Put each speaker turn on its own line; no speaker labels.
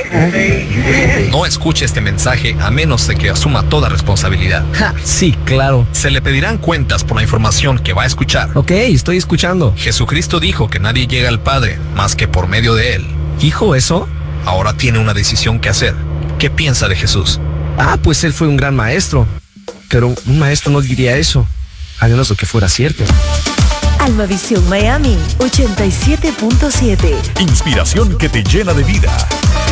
No escuche este mensaje a menos de que asuma toda responsabilidad.
Sí, claro.
Se le pedirán cuentas por la información que va a escuchar.
Ok, estoy escuchando.
Jesucristo dijo que nadie llega al Padre más que por medio de Él.
¿Dijo eso?
Ahora tiene una decisión que hacer. ¿Qué piensa de Jesús?
Pues él fue un gran maestro. Pero un maestro no diría eso, a menos de que fuera cierto.
Almavisión Miami 87.7.
Inspiración que te llena de vida.